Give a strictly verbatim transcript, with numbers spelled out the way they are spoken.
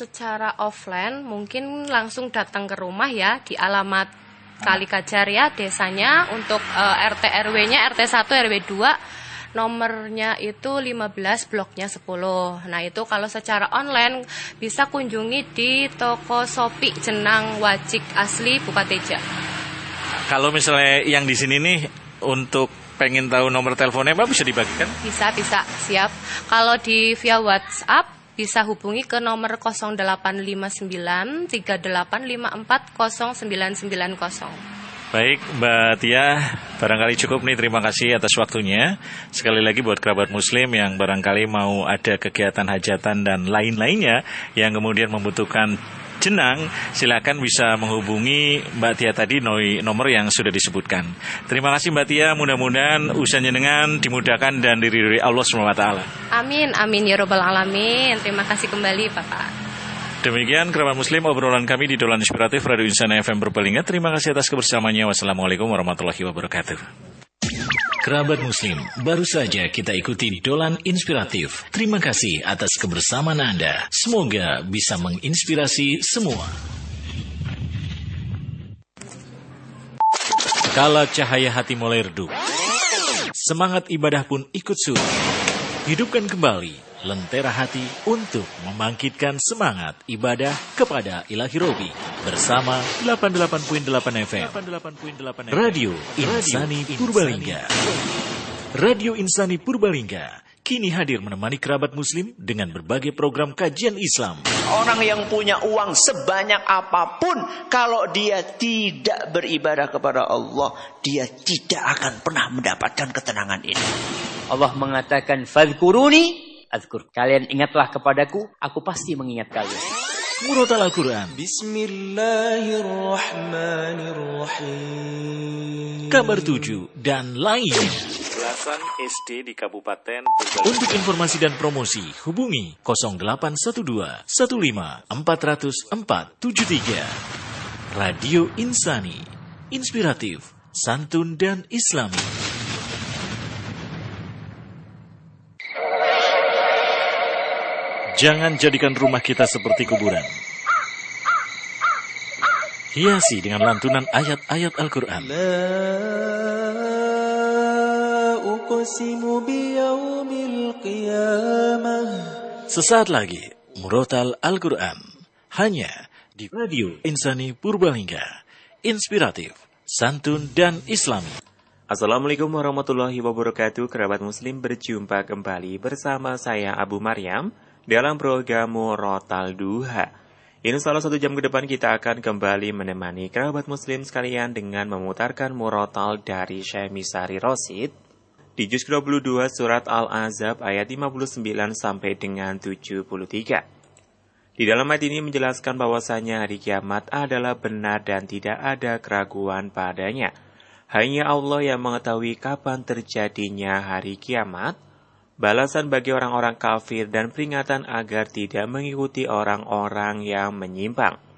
secara offline mungkin langsung datang ke rumah ya di alamat Kali Kajar ya desanya untuk uh, R T R W-nya R T satu R W dua nomornya itu lima belas bloknya sepuluh. Nah itu kalau secara online bisa kunjungi di toko Sopi Jenang Wajik Asli Bukateja. Kalau misalnya yang di sini nih untuk pengen tahu nomor teleponnya Mbak bisa dibagikan? Bisa, bisa, siap. Kalau di via WhatsApp bisa hubungi ke nomor nol delapan lima sembilan tiga delapan lima empat nol sembilan sembilan nol. Baik Mbak Tia, barangkali cukup nih, terima kasih atas waktunya. Sekali lagi buat kerabat muslim yang barangkali mau ada kegiatan hajatan dan lain-lainnya yang kemudian membutuhkan jenang, silakan bisa menghubungi Mbak Tia tadi nomor yang sudah disebutkan. Terima kasih Mbak Tia, mudah-mudahan usaha jenengan dimudahkan dan diridhoi Allah subhanahu wa taala. Amin, amin ya rabbal alamin. Terima kasih kembali Bapak. Demikian kerabat muslim obrolan kami di Dolan Inspiratif Radio Insani F M Purbalingga. Terima kasih atas kebersamaannya. Wassalamualaikum warahmatullahi wabarakatuh. Kerabat muslim, baru saja kita ikuti Dolan Inspiratif. Terima kasih atas kebersamaan Anda. Semoga bisa menginspirasi semua. Kala cahaya hati mulai redup, semangat ibadah pun ikut surut. Hidupkan kembali lentera hati untuk membangkitkan semangat ibadah kepada Ilahi Robi bersama delapan puluh delapan koma delapan F M Radio Insani Purbalingga. Radio Insani Purbalingga kini hadir menemani kerabat muslim dengan berbagai program kajian Islam. Orang yang punya uang sebanyak apapun, kalau dia tidak beribadah kepada Allah, dia tidak akan pernah mendapatkan ketenangan ini. Allah mengatakan, "Fadhkuruni azkur." Kalian ingatlah kepadaku, aku pasti mengingat kalian. Murotal Al-Quran. Bismillahirrahmanirrahim. Kabar tujuh dan lainnya. Belasan S D di Kabupaten Purbalingga. Untuk informasi dan promosi hubungi nol delapan satu dua satu lima empat nol nol empat tujuh tiga. Radio Insani, inspiratif, santun dan islami. Jangan jadikan rumah kita seperti kuburan. Hiasi dengan lantunan ayat-ayat Al-Quran. Sesaat lagi, Murotal Al-Quran. Hanya di Radio Insani Purbalingga. Inspiratif, santun dan islami. Assalamualaikum warahmatullahi wabarakatuh. Kerabat muslim, berjumpa kembali bersama saya Abu Maryam dalam program Murotal Duha. Ini salah satu jam ke depan kita akan kembali menemani kerabat muslim sekalian dengan memutarkan murotal dari Syekh Misari Rosid di juz dua puluh dua surat Al-Ahzab ayat lima puluh sembilan sampai dengan tujuh puluh tiga. Di dalam ayat ini menjelaskan bahwasanya hari kiamat adalah benar dan tidak ada keraguan padanya. Hanya Allah yang mengetahui kapan terjadinya hari kiamat, balasan bagi orang-orang kafir dan peringatan agar tidak mengikuti orang-orang yang menyimpang.